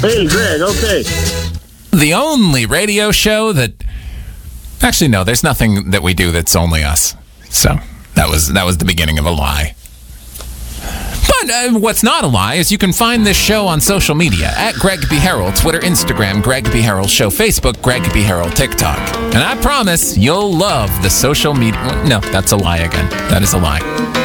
Hey, Greg, okay. The only radio show that... Actually, no, there's nothing that we do that's only us. So, that was the beginning of a lie. But what's not a lie is you can find this show on social media at Greg B. Harrell, Twitter, Instagram, Greg B. Harrell Show, Facebook, Greg B. Harrell, TikTok. And I promise you'll love the social media... No, that's a lie again. That is a lie.